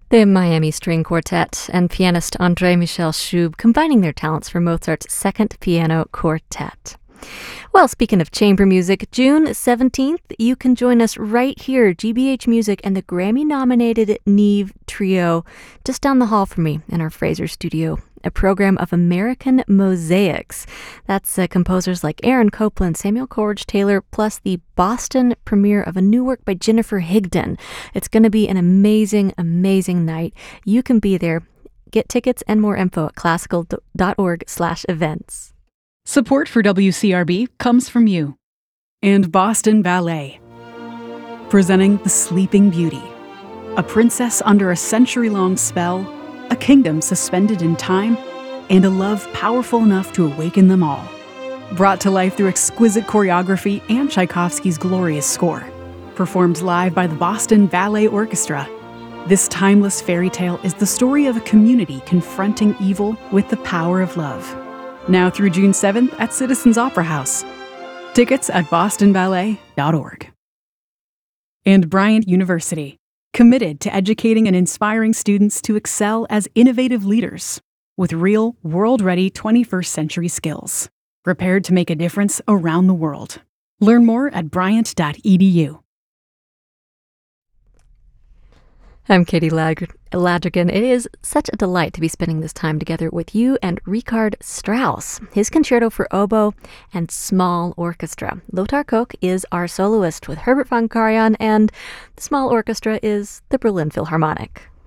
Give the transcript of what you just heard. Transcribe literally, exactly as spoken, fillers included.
The Miami String Quartet and pianist André-Michel Schub combining their talents for Mozart's Second Piano Quartet. Well, speaking of chamber music, June seventeenth, you can join us right here, G B H Music and the Grammy-nominated Neve Trio, just down the hall from me in our Fraser studio. A program of American mosaics. That's uh, composers like Aaron Copland, Samuel Coleridge Taylor, plus the Boston premiere of a new work by Jennifer Higdon. It's going to be an amazing, amazing night. You can be there. Get tickets and more info at classical.org slash events. Support for W C R B comes from you and Boston Ballet, presenting The Sleeping Beauty, a princess under a century-long spell, a kingdom suspended in time, and a love powerful enough to awaken them all. Brought to life through exquisite choreography and Tchaikovsky's glorious score. Performed live by the Boston Ballet Orchestra, this timeless fairy tale is the story of a community confronting evil with the power of love. Now through June seventh at Citizens Opera House. Tickets at boston ballet dot org. And Bryant University, committed to educating and inspiring students to excel as innovative leaders with real, world-ready twenty-first century skills, prepared to make a difference around the world. Learn more at bryant dot e d u. I'm Katie Lag- Ladrigan. It is such a delight to be spending this time together with you and Richard Strauss, his concerto for oboe and small orchestra. Lothar Koch is our soloist with Herbert von Karajan, and the small orchestra is the Berlin Philharmonic.